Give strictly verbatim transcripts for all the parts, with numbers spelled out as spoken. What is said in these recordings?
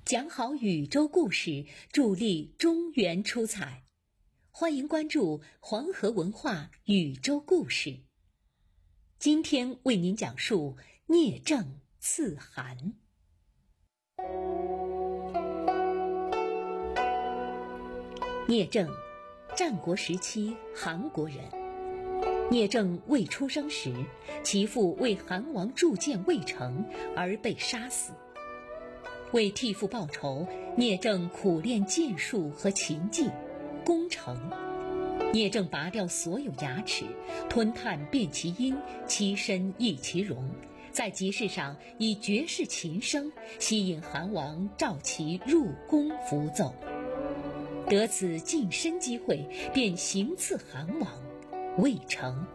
讲好宇宙故事，助力中原出彩。欢迎关注黄河文化宇宙故事。今天为您讲述聂政刺韩。聂政，战国时期韩国人。聂政未出生时，其父为韩王铸剑未成而被杀死。为替父报仇，聂政苦练剑术和琴技，功成。聂政拔掉所有牙齿，吞炭辨其音，栖身异其容，在集市上以绝世琴声吸引韩王召其入宫服奏。得此晋升机会，便行刺韩王，未成。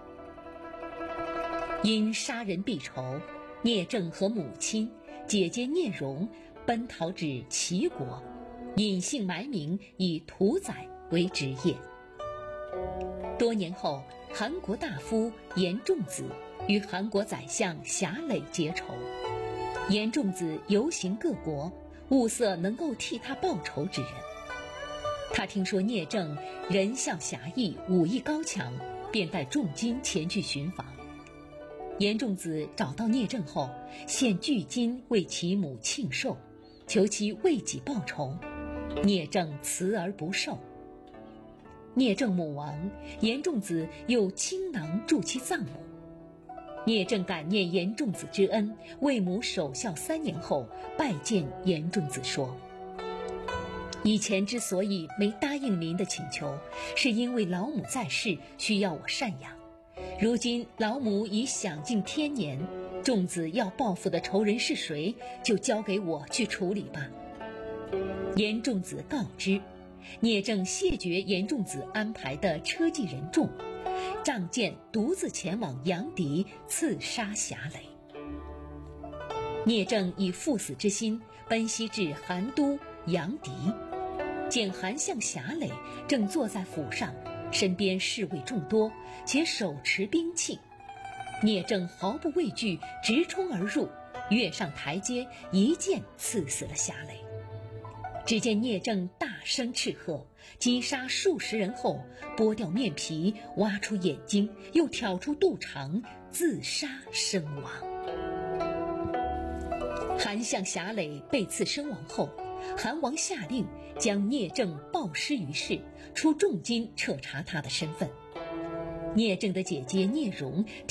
因杀人避仇，聂政和母亲、姐姐聂荣奔逃至齐国，隐姓埋名，以屠宰为职业。多年后，韩国大夫严仲子与韩国宰相侠累结仇，严仲子游行各国，物色能够替他报仇之人。他听说聂政人相侠义，武艺高强，便带重金前去寻访。严仲子找到聂政后，献巨金为其母庆寿，求其为己报仇。聂政辞而不受。聂政母亡，严仲子又倾囊助其葬母。聂政感念严仲子之恩，为母守孝三年后，拜见严仲子说：以前之所以没答应您的请求，是因为老母在世，需要我赡养。如今老母已享尽天年，仲子要报复的仇人是谁，就交给我去处理吧。严仲子告知，聂政谢绝严仲子安排的车骑人众，仗剑独自前往阳翟刺杀侠累。聂政以赴死之心奔袭至韩都阳翟，见韩相侠累正坐在府上，身边侍卫众多，且手持兵器。聂政毫不畏惧，直冲而入，跃上台阶，一剑刺死了侠累。只见聂政大声斥喝，击杀数十人后，剥掉面皮，挖出眼睛，又挑出肚肠，自杀身亡。韩相侠累被刺身亡后，韩王下令将聂政暴尸于市，出重金彻查他的身份。聂政的姐姐聂荣